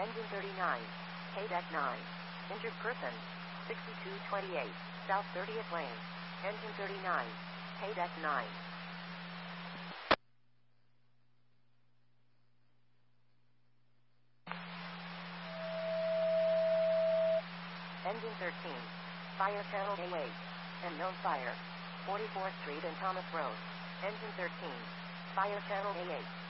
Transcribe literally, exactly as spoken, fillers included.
Engine thirty-nine. K-Deck nine. Injured person. sixty-two twenty-eight. South thirtieth lane. Engine thirty-nine. K-Deck nine. Engine thirteen. Fire channel A eight. And known fire. forty-fourth Street and Thomas Road. Engine thirteen. Fire channel A eight.